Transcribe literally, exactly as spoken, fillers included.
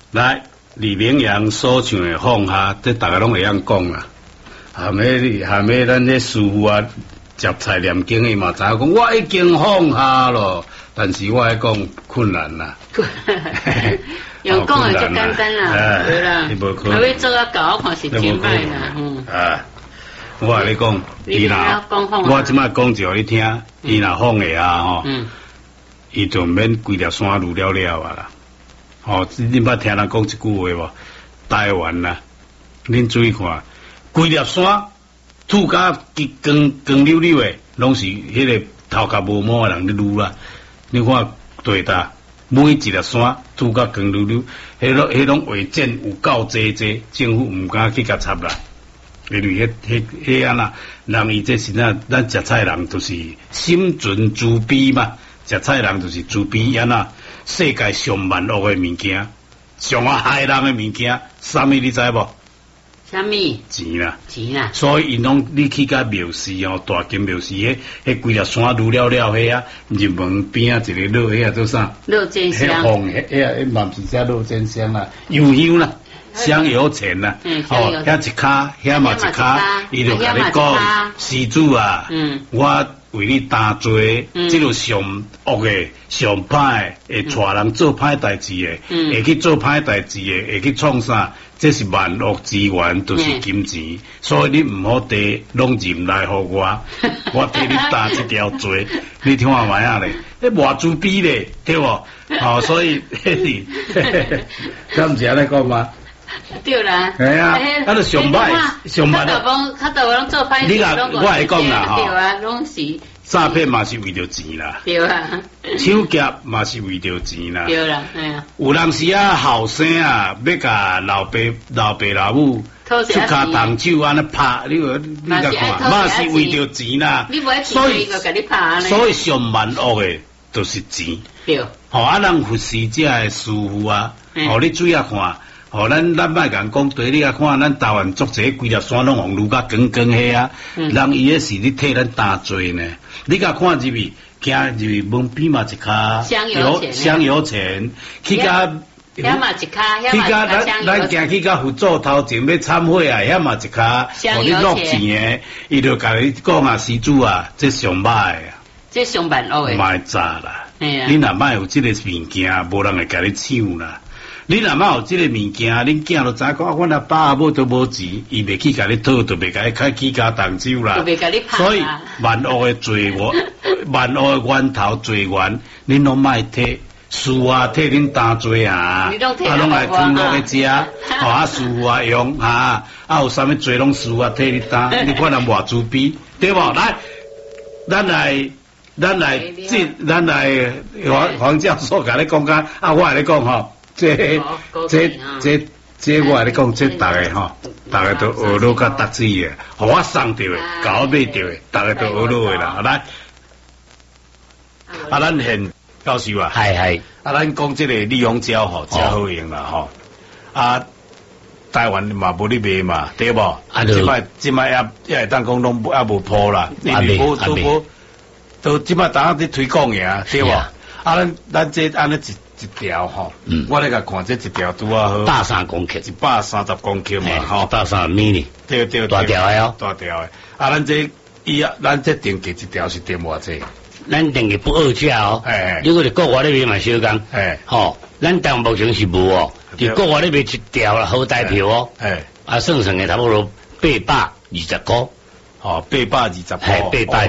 来，李明阳所唱的放下，这大家拢会晓讲啦。含迄含迄咱这师傅啊，接菜念经的嘛，知影讲我已经放下咯，但是我爱讲困难啦。 用讲的就简单啦，对啦。还要做啊搞，我看是真歹啦，嗯。啊， 我话你讲，伊若我即摆讲一个你听，伊若放下啊吼，伊就免规条山路了了啊啦。哦，恁捌听人讲一句话无？台湾啦，恁注意看，规条山土甲光光溜溜的，拢是迄个头壳无毛的人咧撸啦。你看对搭，每一条山土甲光溜溜，迄拢迄拢违建有够济济，政府毋敢去甲插啦。因为迄迄迄安那，人伊这是那咱食菜人就是心存慈悲嘛，食菜人就是慈悲安那。世界上万恶的物件，上啊害人的物件，啥物你知无？ 啥物？ 钱啦， 钱啦。 所以因拢你去甲庙寺哦，大金庙寺迄迄规条山愈了了迄啊，入门边啊一个落迄啊做啥？ 落真香。 迄红迄迄啊，迄嘛是写落真香啦，油香啦。香油钱啦，哦，遐一卡，遐嘛一卡，伊就甲你讲，施主啊，我为你担罪，即个上恶的、上歹的，会带人做歹代志的，会去做歹代志的，会去创啥？这是万恶之源，就是金钱，所以你唔好地拢任来互我，我替你担这条罪，你听我买啊咧，迄偌慈悲咧，对无？哦，所以，迄是，咁唔是安尼讲吗？ 对啦， 系啊，啊，就上歹上歹啦。他都拢做歹事， 你若我来讲啦， 对啊，拢是诈骗嘛是为着钱啦， 对啊， 抢劫嘛是为着钱啦， 对啦，系啊。 有人是啊后生啊，要甲老爸老爸老母出骹动手安尼拍，你个你甲看，嘛是为着钱啦， 所以所以上万恶的就是钱， 对， 吼啊，人服侍这的师傅啊，吼你注意看。哦，咱咱莫讲讲对你啊看，咱台湾足济规条山拢红路甲光光迄啊，人伊迄是你替咱担罪呢。你甲看入去，行入去门边嘛一卡香油钱， 香油钱，去甲遐嘛一卡， 去甲咱咱行去甲佛祖头前要忏悔啊，遐嘛一卡，互你落钱诶，伊就甲你讲啊，施主啊，这上歹啊， 这上万恶诶， 莫炸啦，你若莫有即个物件，无人会甲你抢啦。你若莫有即个物件，恁囝就知影讲，阮阿爸阿母都无钱，伊袂去甲你讨，就袂甲你开起家动手啦。所以万恶的罪恶，万恶的源头罪源，恁拢莫替师啊替恁担罪啊，啊拢来吞落去食，互啊师啊用啊，啊有啥物罪拢师啊替你担，你看人偌慈悲，对无？来，咱来。咱来，即咱来黄黄教授甲你讲讲，啊，我来你讲吼。这这这这我来讲，这大家吼，大家都学落甲读书的，互我送到的，甲我买到的，大家都学落的啦。来，啊，咱现教授啊， 系系， 啊，咱讲这个利用胶吼，真好用啦吼。啊，台湾嘛无咧卖嘛，对无？啊，即摆即摆也也会当讲拢也无破啦，因为无都无，都即摆大家伫推广呀，对无？啊，咱咱这安尼一。一条吼，嗯，我咧甲看这一条拄啊好， 百三公克， 一百三十公克嘛，吼， 百三米呢， 对对， 大条的哦， 大条的。啊，咱这伊啊，咱这定价一条是定偌济？ 咱定价不二价哦，哎，如果是国外那边嘛小讲，哎，吼，咱台湾目前是无哦，伫国外那边一条啦好大条哦，哎，啊，算算的差不多八百二十块， 哦，八百二十块， 八百。